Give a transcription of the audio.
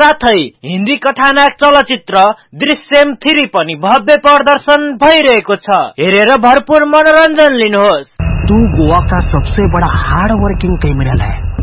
साथै हिन्दी कथानाक चलचित्र दृश्यम 3 पनि भव्य प्रदर्शन भइरहेको छ। हेरेर भरपूर मनोरञ्जन लिनुहोस्। तू गोवा का सबसे बड़ा हार्ड वर्किंग क्रिमिनल है।